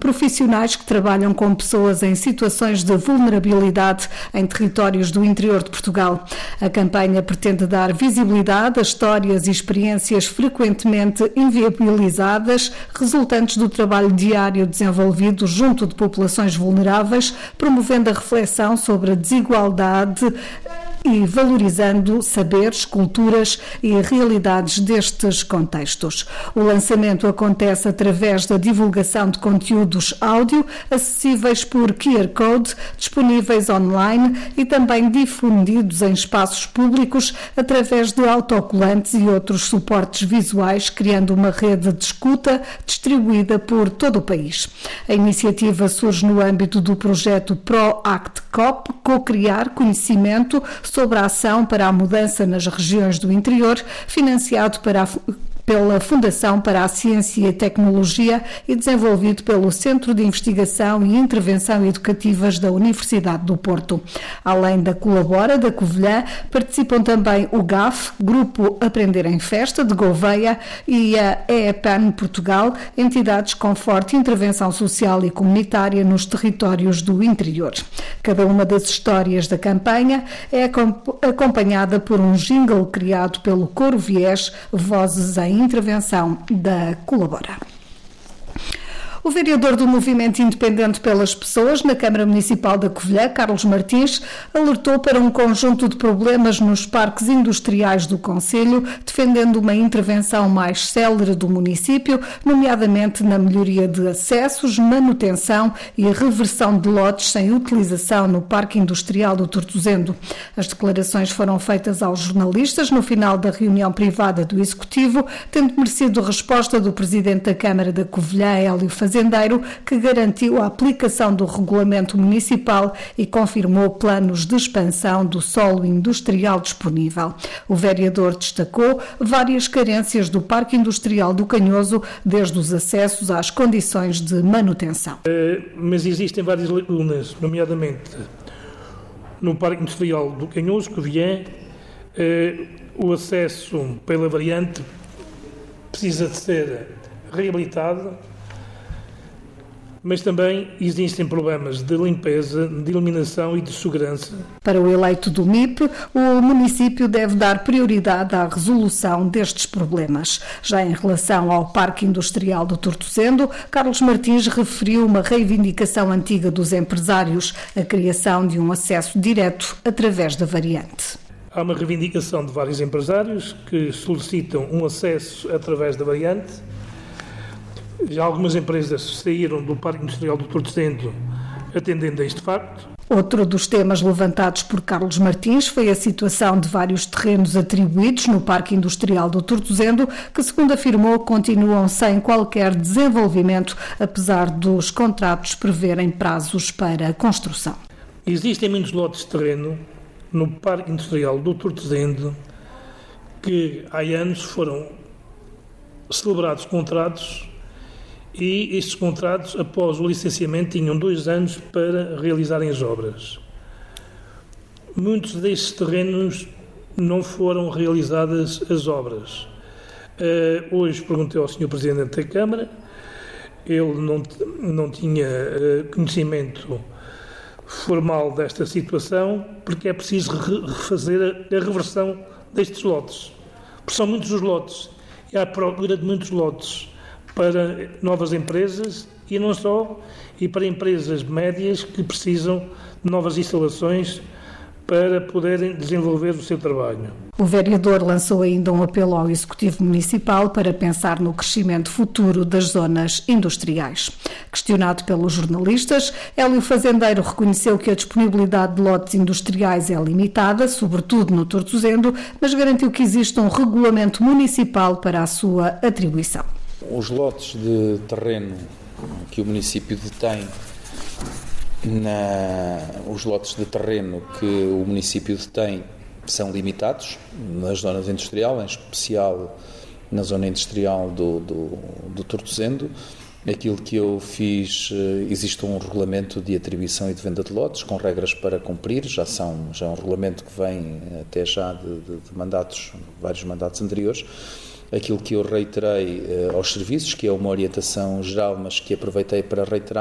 profissionais que trabalham com pessoas em situações de vulnerabilidade em territórios do interior de Portugal. A campanha pretende dar visibilidade a histórias e experiências frequentemente inviabilizadas, resultantes do trabalho diário desenvolvido junto de populações vulneráveis, promovendo a reflexão sobre a desigualdade e valorizando saberes, culturas e realidades destes contextos. O lançamento acontece através da divulgação de conteúdos áudio acessíveis por QR Code, disponíveis online e também difundidos em espaços públicos através de autocolantes e outros suportes visuais, criando uma rede de escuta distribuída por todo o país. A iniciativa surge no âmbito do projeto ProAct COP, co-criar conhecimento sobre a ação para a mudança nas regiões do interior, financiado pela Fundação para a Ciência e Tecnologia e desenvolvido pelo Centro de Investigação e Intervenção Educativas da Universidade do Porto. Além da Colabora, da Covilhã, participam também o GAF, Grupo Aprender em Festa, de Gouveia, e a EEPAN Portugal, entidades com forte intervenção social e comunitária nos territórios do interior. Cada uma das histórias da campanha é acompanhada por um jingle criado pelo Coro Viés, Vozes em Intervenção da Colabora. O vereador do Movimento Independente pelas Pessoas na Câmara Municipal da Covilhã, Carlos Martins, alertou para um conjunto de problemas nos parques industriais do concelho, defendendo uma intervenção mais célere do município, nomeadamente na melhoria de acessos, manutenção e reversão de lotes sem utilização no Parque Industrial do Tortozendo. As declarações foram feitas aos jornalistas no final da reunião privada do Executivo, tendo merecido resposta do Presidente da Câmara da Covilhã, Hélio Fazendeiro, que garantiu a aplicação do regulamento municipal e confirmou planos de expansão do solo industrial disponível. O vereador destacou várias carências do Parque Industrial do Canhoso, desde os acessos às condições de manutenção. Mas existem várias lacunas, nomeadamente no Parque Industrial do Canhoso, Covilhã, o acesso pela variante precisa de ser reabilitado, mas também existem problemas de limpeza, de iluminação e de segurança. Para o eleito do MIP, o município deve dar prioridade à resolução destes problemas. Já em relação ao Parque Industrial do Tortozendo, Carlos Martins referiu uma reivindicação antiga dos empresários, a criação de um acesso direto através da variante. Há uma reivindicação de vários empresários que solicitam um acesso através da variante. Já algumas empresas saíram do Parque Industrial do Tortozendo atendendo a este facto. Outro dos temas levantados por Carlos Martins foi a situação de vários terrenos atribuídos no Parque Industrial do Tortozendo, que, segundo afirmou, continuam sem qualquer desenvolvimento, apesar dos contratos preverem prazos para a construção. Existem muitos lotes de terreno no Parque Industrial do Tortozendo que há anos foram celebrados contratos. E estes contratos, após o licenciamento, tinham 2 anos para realizarem as obras. Muitos destes terrenos não foram realizadas as obras. Hoje perguntei ao Sr. Presidente da Câmara, ele não tinha conhecimento formal desta situação, porque é preciso refazer a reversão destes lotes. Porque são muitos os lotes, e há procura de muitos lotes para novas empresas e não só, e para empresas médias que precisam de novas instalações para poderem desenvolver o seu trabalho. O vereador lançou ainda um apelo ao Executivo Municipal para pensar no crescimento futuro das zonas industriais. Questionado pelos jornalistas, Hélio Fazendeiro reconheceu que a disponibilidade de lotes industriais é limitada, sobretudo no Tortozendo, mas garantiu que existe um regulamento municipal para a sua atribuição. Os lotes de terreno que o município detém, os lotes de terreno que o município detém são limitados nas zonas industriais, em especial na zona industrial do Tortozendo. Aquilo que eu fiz, existe um regulamento de atribuição e de venda de lotes, com regras para cumprir, já é um regulamento que vem até já de mandatos, vários mandatos anteriores. Aquilo que eu reiterei aos serviços, que é uma orientação geral, mas que aproveitei para reiterar,